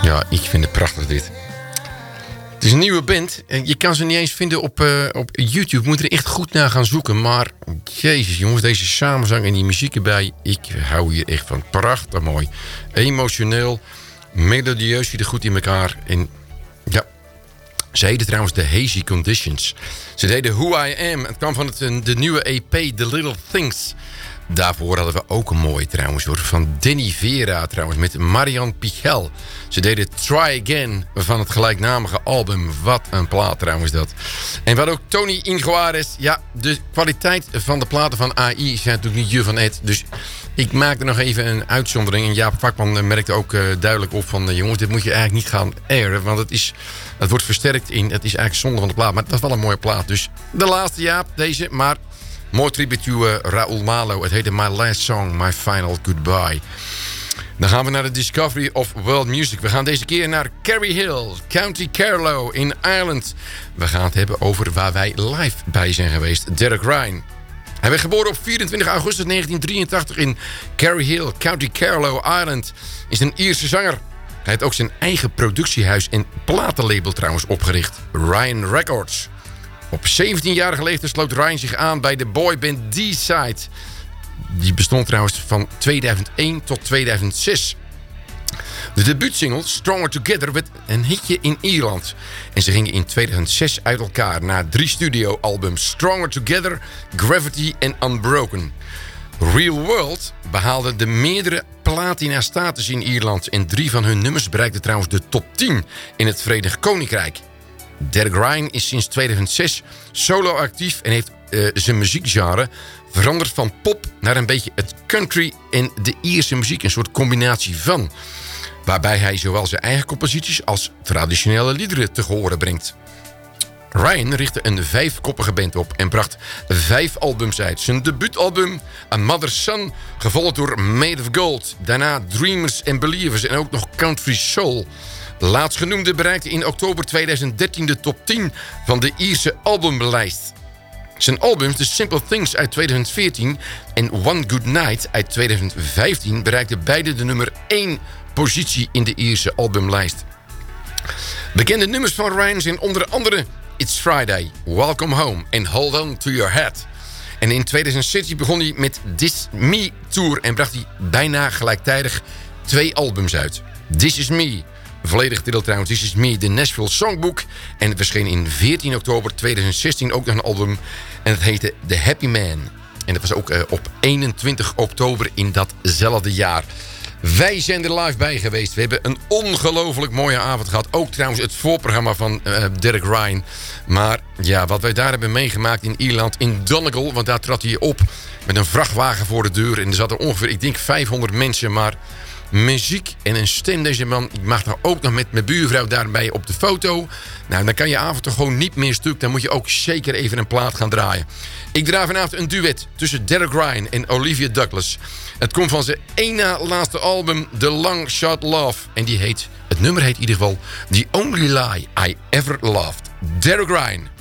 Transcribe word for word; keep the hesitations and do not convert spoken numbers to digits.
Ja, ik vind het prachtig dit. Het is een nieuwe band. Je kan ze niet eens vinden op, uh, op YouTube. Je moet er echt goed naar gaan zoeken. Maar, jezus jongens, deze samenzang en die muziek erbij. Ik hou hier echt van. Prachtig mooi. Emotioneel. Melodieus, zit er goed in elkaar. En ja, ze deden trouwens The Hazy Conditions. Ze deden Who I Am. Het kwam van het, de nieuwe E P The Little Things. Daarvoor hadden we ook een mooie trouwens hoor. Van Danny Vera trouwens met Marianne Pichel. Ze deden Try Again van het gelijknamige album. Wat een plaat trouwens dat. En we hadden ook Tony Inguares. Ja, de kwaliteit van de platen van A I zijn natuurlijk niet je van Ed. Dus ik maakte nog even een uitzondering. En Jaap Vakman merkte ook uh, duidelijk op van... Uh, jongens, dit moet je eigenlijk niet gaan airen. Want het, is, het wordt versterkt in... Het is eigenlijk zonde van de plaat. Maar dat is wel een mooie plaat. Dus de laatste Jaap, deze. Maar... mooi tribute to uh, Raoul Malo. Het heette My Last Song, My Final Goodbye. Dan gaan we naar de Discovery of World Music. We gaan deze keer naar Kerry Hill, County Carlow in Ireland. We gaan het hebben over waar wij live bij zijn geweest. Derek Ryan. Hij werd geboren op vierentwintig augustus negentien drieëntachtig in Kerry Hill, County Carlow, Ireland. Is een Ierse zanger. Hij heeft ook zijn eigen productiehuis en platenlabel trouwens opgericht. Ryan Records. Op zeventienjarige leeftijd sloot Ryan zich aan bij de boyband D-Side. Die bestond trouwens van tweeduizend één tot tweeduizend zes. De debuutsingle Stronger Together werd een hitje in Ierland. En ze gingen in tweeduizend zes uit elkaar na drie studioalbums. Stronger Together, Gravity en Unbroken. Real World behaalde de meerdere platina-status in Ierland. En drie van hun nummers bereikten trouwens de top tien in het Verenigd Koninkrijk. Derek Ryan is sinds tweeduizend zes solo actief en heeft uh, zijn muziekgenre veranderd van pop naar een beetje het country en de Ierse muziek. Een soort combinatie van. Waarbij hij zowel zijn eigen composities als traditionele liederen te horen brengt. Ryan richtte een vijfkoppige band op en bracht vijf albums uit. Zijn debuutalbum A Mother's Son, gevolgd door Made of Gold. Daarna Dreamers and Believers en ook nog Country Soul. De laatstgenoemde bereikte in oktober tweeduizend dertien de top tien van de Ierse albumlijst. Zijn albums The Simple Things uit tweeduizend veertien en One Good Night uit tweeduizend vijftien... bereikten beide de nummer één positie in de Ierse albumlijst. Bekende nummers van Ryan zijn onder andere It's Friday, Welcome Home en Hold On To Your Head. En in tweeduizend zestien begon hij met This Me Tour en bracht hij bijna gelijktijdig twee albums uit. This Is Me, volledig titel trouwens, This Is Me, The Nashville Songbook. En het verscheen in veertien oktober tweeduizend zestien ook nog een album. En het heette The Happy Man. En dat was ook uh, op eenentwintig oktober in datzelfde jaar. Wij zijn er live bij geweest. We hebben een ongelooflijk mooie avond gehad. Ook trouwens het voorprogramma van uh, Derek Ryan. Maar ja, wat wij daar hebben meegemaakt in Ierland, in Donegal. Want daar trad hij op met een vrachtwagen voor de deur. En er zaten ongeveer, ik denk, vijfhonderd mensen. Maar muziek en een stem, deze man. Ik mag nou ook nog met mijn buurvrouw daarbij op de foto. Nou, dan kan je avond toch gewoon niet meer stuk. Dan moet je ook zeker even een plaat gaan draaien. Ik draai vanavond een duet tussen Derek Ryan en Olivia Douglas. Het komt van zijn één na laatste album, The Long Shot Love. En die heet, het nummer heet in ieder geval The Only Lie I Ever Loved. Derek Ryan.